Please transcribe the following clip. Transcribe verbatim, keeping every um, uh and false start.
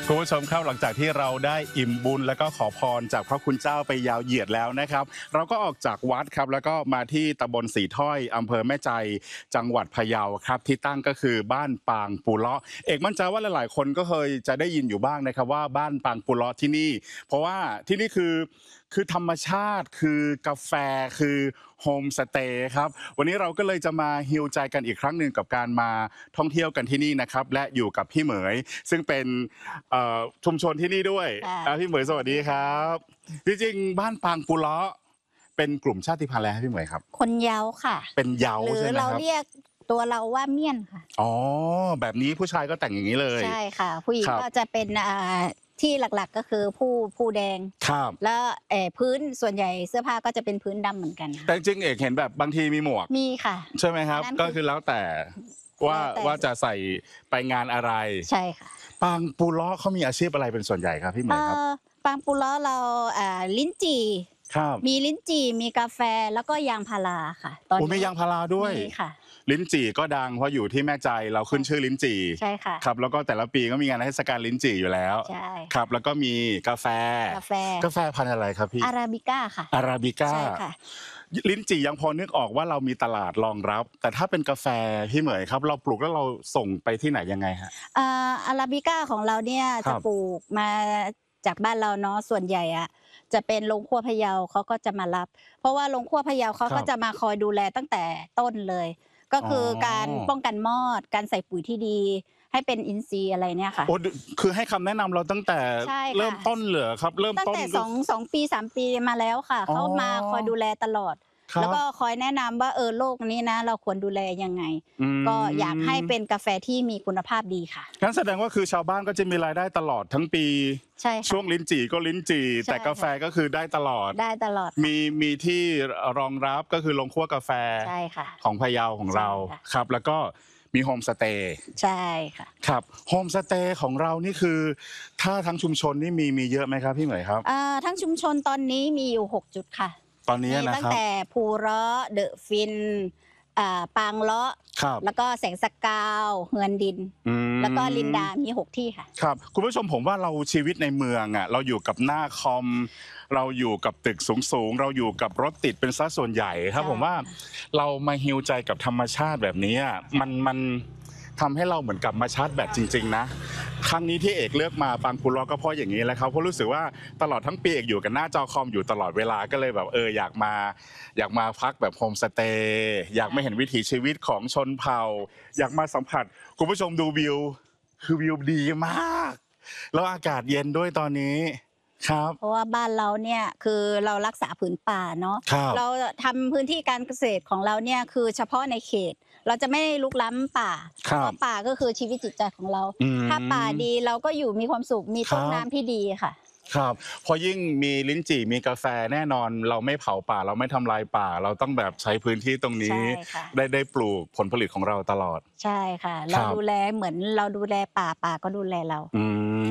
คุณผู้ชมครับหลังจากที่เราได้อิ่มบุญแล้วก็ขอพรจากพระคุณเจ้าไปยาวเหยียดแล้วนะครับเราก็ออกจากวัดครับแล้วก็มาที่ตำบลสีถ้อยอำเภอแม่ใจจังหวัดพะเยาครับที่ตั้งก็คือบ้านปางปูเลาะเอกมั่นใจว่าหลายๆคนก็เคยจะได้ยินอยู่บ้างนะครับว่าบ้านปางปูเลาะที่นี่เพราะว่าที่นี่คือคือธรรมชาติคือกาแฟคือโฮมสเตย์ครับวันนี้เราก็เลยจะมาฮีลใจกันอีกครั้งหนึ่งกับการมาท่องเที่ยวกันที่นี่นะครับและอยู่กับพี่เหมยซึ่งเป็นชุมชนที่นี่ด้วยพี่เหมยสวัสดีครับจริงๆบ้านปางปูเลาะเป็นกลุ่มชาติพันธุ์อะไรครับพี่เหมยครับคนเยาค่ะเป็นเยาหรือเราเรียกตัวเราว่าเมี่ยนค่ะอ๋อแบบนี้ผู้ชายก็แต่งอย่างนี้เลยใช่ค่ะผู้หญิงก็จะเป็นที่หลักๆก็คือผู้ผู้แดงครับแล้วพื้นส่วนใหญ่เสื้อผ้าก็จะเป็นพื้นดำเหมือนกันแต่จริงเอกเห็นแบบบางทีมีหมวกมีค่ะใช่ไหมครับก็คือแล้วแต่ว่าว่าจะใส่ไปงานอะไรใช่ค่ะปางปูเลาะเขามีอาชีพอะไรเป็นส่วนใหญ่ครับพี่เหมยครับปางปูเลาะเราลิ้นจี่มีลิ้นจี่มีกาแฟแล้วก็ยางพาราค่ะตอนนี้มียางพาราด้วยมีค่ะลิ้นจี่ก็ดังเพราะอยู่ที่แม่ใจเราขึ้นชื่อลิ้นจี่ใช่ค่ะครับแล้วก็แต่ละปีก็มีงานเทศกาลลิ้นจี่อยู่แล้วใช่ครับแล้วก็มีกาแฟกาแฟกาแฟพันธุ์อะไรครับพี่อาราบิก้าค่ะอาราบิก้าใช่ค่ะลิ้นจี่ยังพอนึกออกว่าเรามีตลาดรองรับแต่ถ้าเป็นกาแฟพี่เหมยครับเราปลูกแล้วเราส่งไปที่ไหนยังไงฮะอาราบิก้าของเราเนี่ยจะปลูกมาจากบ้านเราเนาะส่วนใหญ่อะจะเป็นโรงคั่วพะเยาเขาก็จะมารับเพราะว่าโรงคั่วพะเยาเขาก็จะมาคอยดูแลตั้งแต่ต้นเลยก็คือการป้องกันมอดการใส่ปุ๋ยที่ดีให้เป็นอินทรีย์อะไรเนี่ยค่ะโอ้คือให้คำแนะนำเราตั้งแต่เริ่มต้นเหรอครับเริ่มต้นตั้งแต่สองสองปีสามปีมาแล้วค่ะเขามาคอยดูแลตลอดแล้วก็คอยแนะนำว่าเออโรคนี้นะเราควรดูแลยังไงก็อยากให้เป็นกาแฟที่มีคุณภาพดีค่ะงั้นแสดงว่าคือชาวบ้านก็จะมีรายได้ตลอดทั้งปีใช่ช่วงลิ้นจี่ก็ลิ้นจี่แต่กาแฟก็คือได้ตลอดได้ตลอดมีมีที่รองรับก็คือโรงคั่วกาแฟใช่ค่ะของพะเยาของเราครับแล้วก็มีโฮมสเตย์ใช่ค่ะครับโฮมสเตย์ของเรานี่คือถ้าทั้งชุมชนนี่มีมีเยอะไหมครับพี่เหมยครับอ่าทั้งชุมชนตอนนี้มีอยู่หกจุดค่ะตอนนี้นะครับตั้งแต่ภูเราะเดอะฟินปางเลาะแล้วก็แสงสกาวเฮือนดินแล้วก็ลินดามีหกที่ค่ะครับคุณผู้ชมผมว่าเราชีวิตในเมืองอ่ะเราอยู่กับหน้าคอมเราอยู่กับตึกสูงๆเราอยู่กับรถติดเป็นซะส่วนใหญ่ครับผมว่าเรามาฮีลใจกับธรรมชาติแบบนี้มันมันทำให้เราเหมือนกับมาชาร์จแบตจริงๆนะครั้งนี้ที่เอกเลือกมาปางปูเลาะก็เพราะอย่างนี้แหละครับเพราะรู้สึกว่าตลอดทั้งปีเอกอยู่กับหน้าจอคอมอยู่ตลอดเวลาก็เลยแบบเอออยากมาอยากมาพักแบบโฮมสเตย์อยากไม่เห็นวิถีชีวิตของชนเผ่าอยากมาสัมผัสคุณผู้ชมดูวิวคือวิวดีมากแล้วอากาศเย็นด้วยตอนนี้ครับเพราะว่าบ้านเราเนี่ยคือเรารักษาผืนป่าเนาะเราทำพื้นที่การเกษตรของเราเนี่ยคือเฉพาะในเขตเราจะไม่ลุกล้ำป่าเพราะป่าก็คือชีวิตจิตใจของเราถ้าป่าดีเราก็อยู่มีความสุขมีต้นน้ำที่ดีค่ะครับพอยิ่งมีลิ้นจี่มีกาแฟแน่นอนเราไม่เผาป่าเราไม่ทำลายป่าเราต้องแบบใช้พื้นที่ตรงนี้ได้ได้ปลูกผลผลิตของเราตลอดใช่ค่ะเราดูแลเหมือนเราดูแลป่าป่าก็ดูแลเราอืม